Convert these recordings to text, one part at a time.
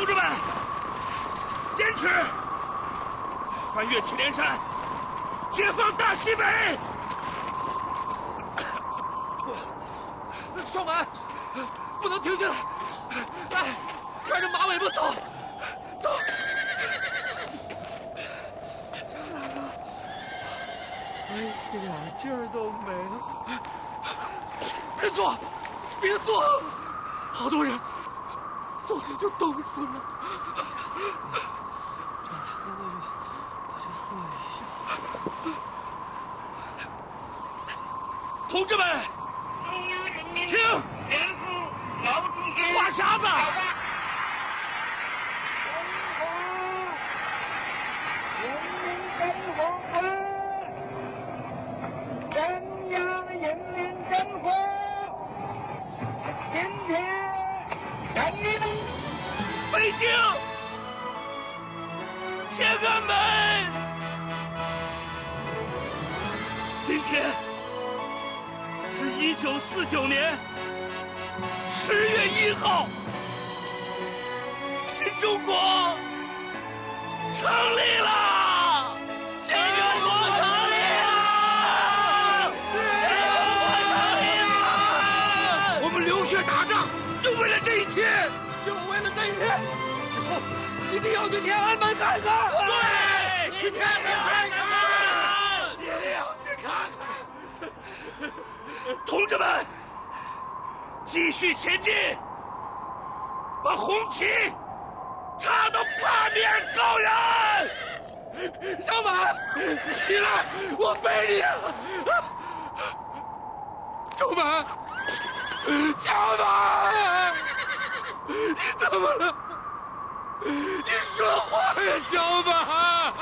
同志们，坚持！翻越祁连山，解放大西北！ 双满，不能停下来！来，拽着马尾巴走，走！ 张大哥，一点劲儿都没了。 别坐，别坐，好多人，坐着就冻死了。 张大哥，我就坐一下。 同志们，听，话匣子。北京，天安门，今天是1949年10月1号，新中国成立了！新中国成立了！新中国成立了！我们流血打仗，就为了这一天。 就为了这一天，以后一定要去天安门看看。 对，去天安门看看，一定要去看看。同志们，继续前进，把红旗插到八面高原。 小马，起来，我背你。小马，小马。你怎么了？你说话呀，小马！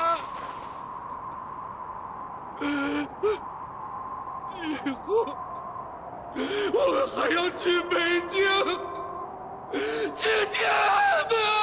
以后我们还要去北京，去天安门。